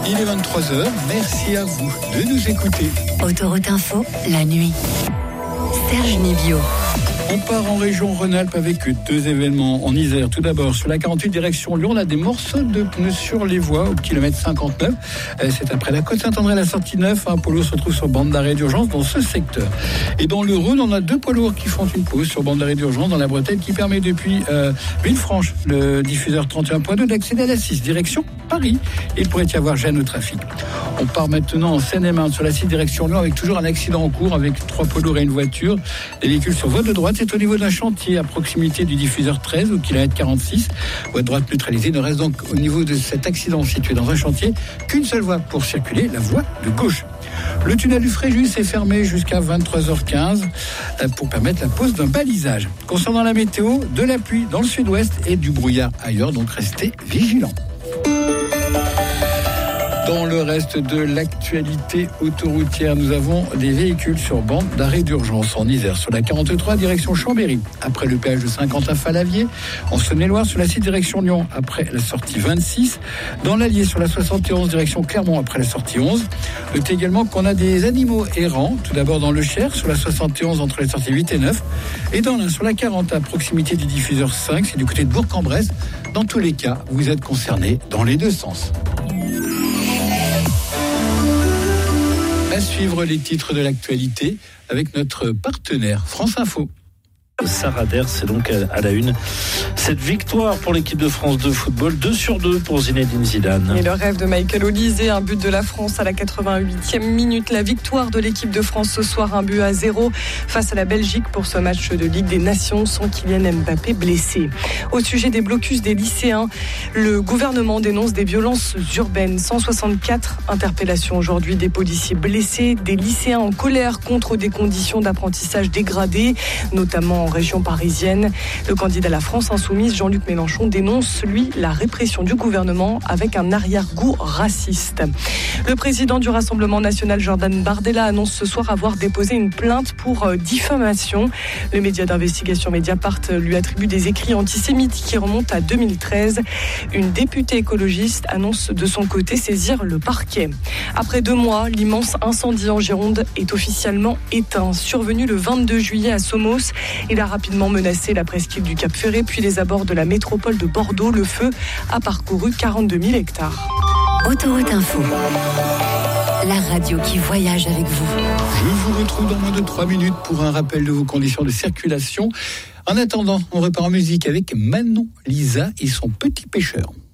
Il est 23h, merci à vous de nous écouter. Autoroute Info, la nuit. Serge Nibio. On part en région Rhône-Alpes avec 2 événements en Isère. Tout d'abord, sur la 48 direction Lyon, on a des morceaux de pneus sur les voies au kilomètre 59. C'est après la côte Saint-André, la sortie 9. Un poids lourd se trouve sur bande d'arrêt d'urgence dans ce secteur. Et dans le Rhône, on a 2 poids lourds qui font une pause sur bande d'arrêt d'urgence dans la Bretagne qui permet depuis Villefranche, le diffuseur 31.2, d'accéder à la 6, direction Paris. Il pourrait y avoir gêne au trafic. On part maintenant en Seine-et-Marne sur la 6 direction Lyon avec toujours un accident en cours avec 3 poids lourds et une voiture. Les véhicules sur voie de droite. C'est au niveau d'un chantier à proximité du diffuseur 13 au kilomètre 46. Voie de droite neutralisée. Il ne reste donc au niveau de cet accident situé dans un chantier qu'une seule voie pour circuler, la voie de gauche. Le tunnel du Fréjus est fermé jusqu'à 23h15 pour permettre la pose d'un balisage. Concernant la météo, de la pluie dans le sud-ouest et du brouillard ailleurs, donc restez vigilants. Dans le reste de l'actualité autoroutière, nous avons des véhicules sur bande d'arrêt d'urgence en Isère sur la 43 direction Chambéry, après le péage de Saint-Quentin-Falavier, en Saône-et-Loire sur la 6 direction Lyon, après la sortie 26, dans l'Allier sur la 71 direction Clermont, après la sortie 11. Notez également qu'on a des animaux errants, tout d'abord dans le Cher sur la 71 entre les sorties 8 et 9, et dans l'Ain sur la 40 à proximité du diffuseur 5, c'est du côté de Bourg-en-Bresse. Dans tous les cas, vous êtes concernés dans les deux sens. À suivre les titres de l'actualité avec notre partenaire France Info. Sarah Der, c'est donc à la une. Cette victoire pour l'équipe de France de football, 2-2 pour Zinedine Zidane. Et le rêve de Michael Olise, un but de la France à la 88e minute. La victoire de l'équipe de France ce soir, 1-0 face à la Belgique pour ce match de Ligue des Nations sans Kylian Mbappé blessé. Au sujet des blocus des lycéens, le gouvernement dénonce des violences urbaines. 164 interpellations aujourd'hui, des policiers blessés, des lycéens en colère contre des conditions d'apprentissage dégradées, notamment en région parisienne. Le candidat à la France insoumise, Jean-Luc Mélenchon, dénonce, lui, la répression du gouvernement avec un arrière-goût raciste. Le président du Rassemblement national, Jordan Bardella, annonce ce soir avoir déposé une plainte pour diffamation. Le média d'investigation Mediapart lui attribue des écrits antisémites qui remontent à 2013. Une députée écologiste annonce de son côté saisir le parquet. Après 2 mois, l'immense incendie en Gironde est officiellement éteint. Survenu le 22 juillet à Somos, il a rapidement menacé la presqu'île du Cap-Ferret, puis les abords de la métropole de Bordeaux. Le feu a parcouru 42 000 hectares. Autoroute Info, la radio qui voyage avec vous. Je vous retrouve dans moins de 3 minutes pour un rappel de vos conditions de circulation. En attendant, on repart en musique avec Manon Lisa et son petit pêcheur.